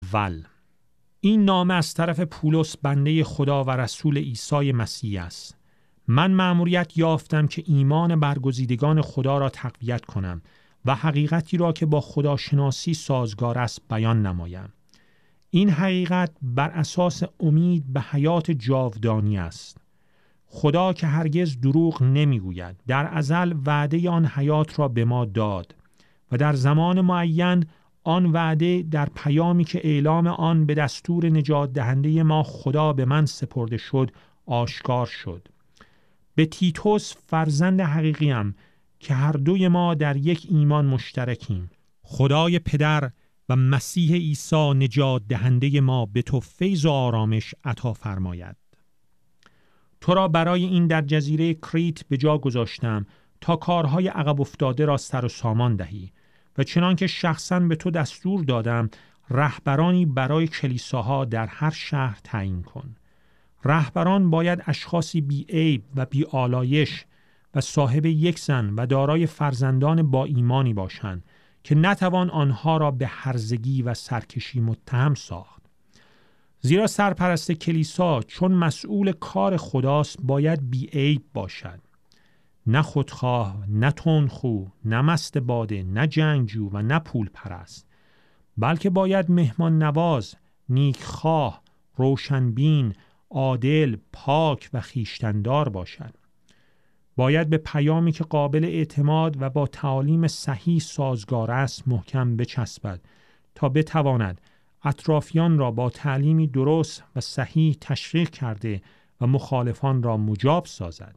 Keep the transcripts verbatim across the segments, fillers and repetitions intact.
اول. این نامه از طرف پولس بنده خدا و رسول عیسی مسیح است. من مأموریت یافتم که ایمان برگزیدگان خدا را تقویت کنم و حقیقتی را که با خداشناسی سازگار است بیان نمایم. این حقیقت بر اساس امید به حیات جاودانی است. خدا که هرگز دروغ نمیگوید در ازل وعده آن حیات را به ما داد و در زمان معین آن وعده در پیامی که اعلام آن به دستور نجات دهنده ما خدا به من سپرده شد آشکار شد. به تیتوس فرزند حقیقیم که هر دوی ما در یک ایمان مشترکیم. خدای پدر و مسیح عیسی نجات دهنده ما به تو فیض و آرامش عطا فرماید. تو را برای این در جزیره کریت به جا گذاشتم تا کارهای عقب افتاده را سر و سامان دهی و چنان که شخصاً به تو دستور دادم رهبرانی برای کلیساها در هر شهر تعیین کن. رهبران باید اشخاصی بی عیب و بی آلایش و صاحب یک زن و دارای فرزندان با ایمانی باشند که نتوان آنها را به هرزگی و سرکشی متهم ساخت. زیرا سرپرست کلیسا چون مسئول کار خداست باید بی عیب باشد. نه خودخواه، نه تندخو، نه مست باده، نه جنگجو و نه پول پرست، بلکه باید مهمان نواز، نیکخواه، روشنبین، عادل، پاک و خویشتن‌دار باشد. باید به پیامی که قابل اعتماد و با تعالیم صحیح سازگار است محکم بچسبد تا بتواند اطرافیان را با تعلیمی درست و صحیح تشویق کرده و مخالفان را مجاب سازد.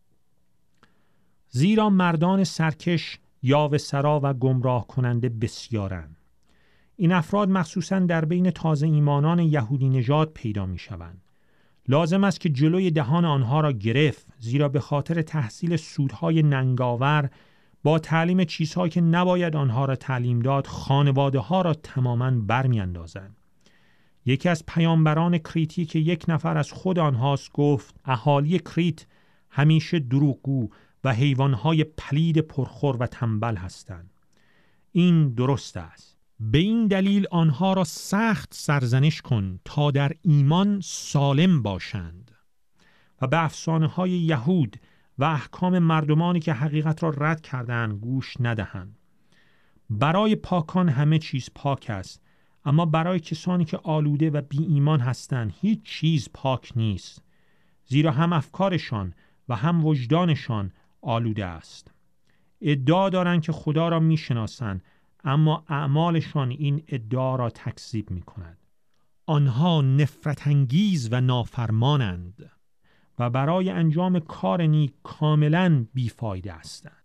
زیرا مردان سرکش، یاوه‌سرا و گمراه کننده بسیارند. این افراد مخصوصاً در بین تازه ایمانان یهودی نژاد پیدا می شوند. لازم است که جلوی دهان آنها را گرفت، زیرا به خاطر تحصیل سودهای ننگاور با تعلیم چیزهایی که نباید آنها را تعلیم داد خانواده ها را تماماً برمی اندازند. یکی از پیامبران کریتی که یک نفر از خود آنهاست گفت اهالی کریت همیشه دروغگو و حیوانهای پلید پرخور و تنبل هستند. این درست است. به این دلیل آنها را سخت سرزنش کن تا در ایمان سالم باشند و به افسانه‌های یهود و احکام مردمانی که حقیقت را رد کردند گوش ندهند. برای پاکان همه چیز پاک است، اما برای کسانی که آلوده و بی ایمان هستند هیچ چیز پاک نیست، زیرا هم افکارشان و هم وجدانشان آلوده است. ادعا دارند که خدا را میشناسند، اما اعمالشان این ادعا را تکذیب می کند. آنها نفرت انگیز و نافرمانند و برای انجام کار نیک کاملا بیفایده هستند.